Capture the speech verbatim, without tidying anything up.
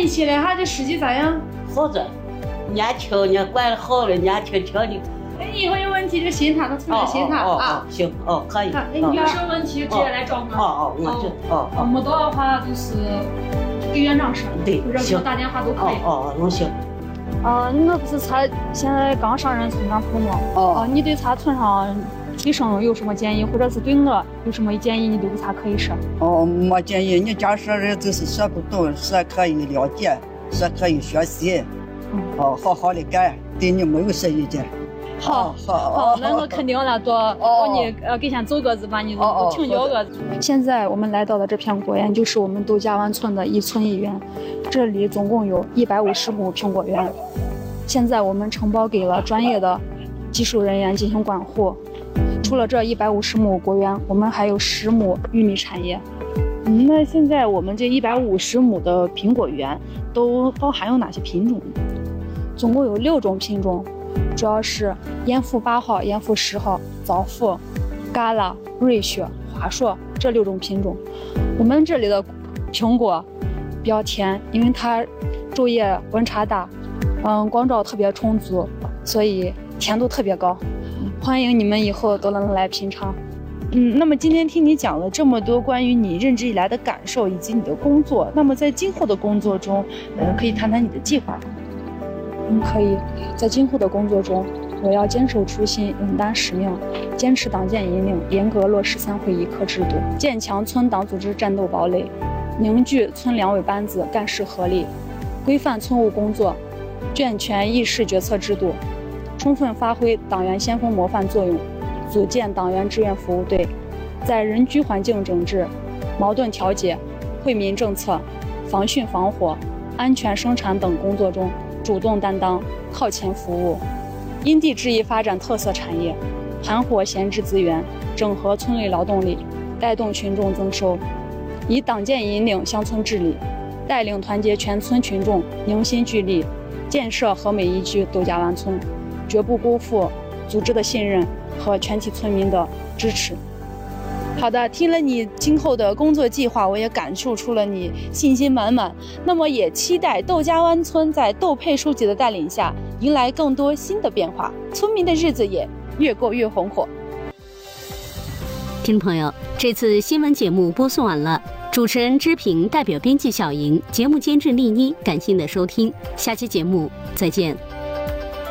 一起来哈，这实际咋样？ 好着，年轻，人家管好了，年轻轻的。 哎，你以后有问题就寻他，他存着寻他啊。 行，哦，可以。 哎，你有什么问题直接来找我。 哦哦，我知哦哦。 没到的话就是给园长说， 对， 或者给我打电话都可以。 哦哦，那行。 呃，我不是才现在刚上任村长府吗？哦。你对咱村上提升有什么建议，或者是对我有什么建议，你都有啥可以说？ 哦，没建议。你假设人就是说不懂，说可以了解，说可以学习，哦，好好的干，对你没有啥意见。 好，好，好，那我肯定了，多帮你呃给先走个子，把你都请教个子。现在我们来到的这片果园，就是我们窦家湾村的一村一园，这里总共有一百五十亩苹果园。现在我们承包给了专业的技术人员进行管护。除了这一百五十亩果园，我们还有十亩玉米产业。 嗯，那现在我们这一百五十亩的苹果园都包含有哪些品种呢？ 总共有六种品种。主要是盐阜八号、盐阜十号、枣阜、嘎啦、瑞雪、华硕这六种品种。我们这里的苹果比较甜，因为它昼夜温差大，嗯，光照特别充足，所以甜度特别高。欢迎你们以后都能来品尝。 嗯，那么今天听你讲了这么多关于你任职以来的感受以及你的工作，那么在今后的工作中，呃，可以谈谈你的计划吗？ 嗯，可以。在今后的工作中，我要坚守初心，勇担使命，坚持党建引领，严格落实三会一课制度，建强村党组织战斗堡垒，凝聚村两委班子干事合力，规范村务工作，健全议事决策制度，充分发挥党员先锋模范作用，组建党员志愿服务队，在人居环境整治、矛盾调解、惠民政策、防汛防火、安全生产等工作中主动担当，靠前服务，因地制宜发展特色产业，盘活闲置资源，整合村内劳动力，带动群众增收，以党建引领乡村治理，带领团结全村群众凝心聚力，建设和美宜居窦家湾村，绝不辜负组织的信任和全体村民的支持。 好的，听了你今后的工作计划，我也感受出了你信心满满。那么也期待窦家湾村在窦佩书记的带领下，迎来更多新的变化，村民的日子也越过越红火。 听众朋友，这次新闻节目播送完了，主持人知平，代表编辑小莹，节目监制丽妮，感谢您的收听，下期节目再见。